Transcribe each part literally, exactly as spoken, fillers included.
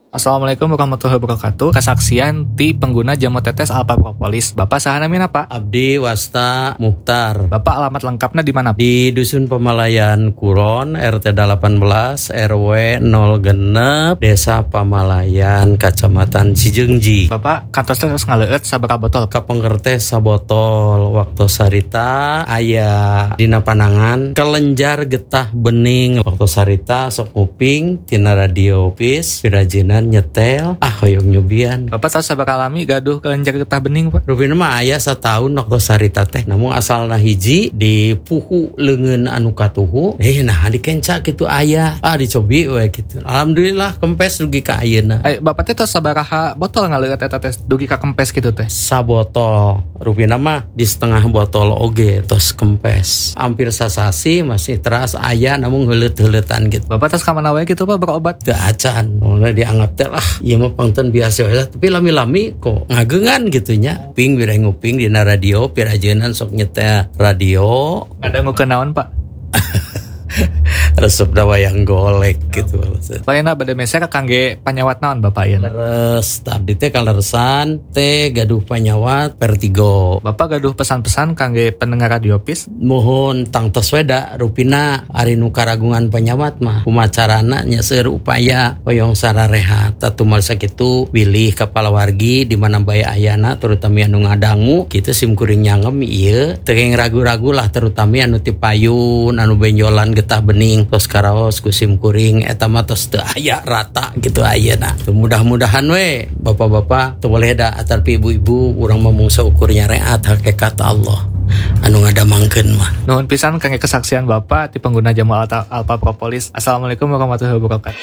Assalamualaikum warahmatullahi wabarakatuh. Kesaksian ti pengguna jamu tetes Alpha Propolis. Bapak saha namina Pak? Abdi Wasta Mukhtar. Bapak alamat lengkapnya di mana? Di Dusun Pamalayan Kuron, R T delapan belas, R W nol genep, Desa Pamalayan, Kacamatan Cijeungji. Bapak kantos terus ngaleueut sabaraha botol? Kapengertes sabotol waktu sarita aya dina panangan kelenjar getah bening waktu sarita sok nguping tina radio pis pirajinan nyetel ah hoyong nyubian. Bapak tahu sabaraha lami gaduh kelenjar getah bening Pak? Rupina mah aya satahun waktu sarita teh namun asalna hiji di puhu leungeun anu katuhu eh nah dikenca kitu aya ah dicobi we kitu. Alhamdulillah kempes dugi ka ayeuna. Eh Bapak teh tos sabaraha botol ngaleueut eta teh dugi ka kempes kitu teh? Sabotol. Rupina mah di setengah botol oge tos kempes. Hampir sasasi masih teras aya namun heuleut-heuleutan gitu. Bapak tos ka mana wae kitu Pak berobat? Teu acan. Mulai dianggap teh lah ieu mah pangten biasa we tapi lami-lami kok ngageungan gitu nya. Ping wireh nguping dina radio pirajeunnan sok nyetel radio. Ada ngukeun naon Pak? Resep da wayang golek gitu. Lainna bade meser kangge panyawat naon Bapak ieu? Leres, abdi teh kaleresan teh gaduh panyawat Vertigo. Bapak gaduh pesan-pesan kangge pendengar radio pis? Mohon tangtos weda rupina ari nu karagungan panyawat mah kumacarana nya seueur upaya hoyong sarareha tatumal sakitu wilih kepala wargi di mana bae ayana terutama anu ngadangu kitu simkuring nyangem ieu teu ragu-ragu lah terutama anu ti payun anu benjolan getah bening tos karaos ku simkuring eta mah tos teu aya rata gitu ayeuna. Mudah-mudahan we bapak-bapak teu boleh da atarpi ibu-ibu urang mah mung saukur nyareat hakikat Allah anu ngadamangkeun mah. Nuhun pisan kangge kesaksian Bapak ti pengguna jamu Alta, Alpha Propolis. Assalamualaikum warahmatullahi wabarakatuh.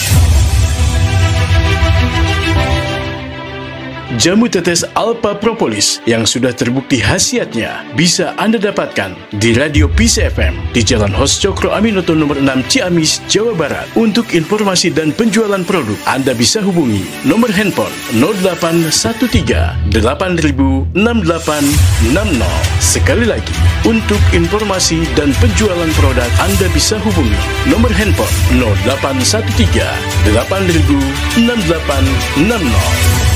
Jamu tetes Alpha Propolis yang sudah terbukti khasiatnya bisa Anda dapatkan di Radio Peace F M di Jalan Hos Cokro Aminoto nomor enam Ciamis, Jawa Barat. Untuk informasi dan penjualan produk, Anda bisa hubungi nomor handphone nol delapan satu tiga delapan nol enam delapan enam nol. Sekali lagi, untuk informasi dan penjualan produk, Anda bisa hubungi nomor handphone nol delapan satu tiga delapan nol enam delapan enam nol.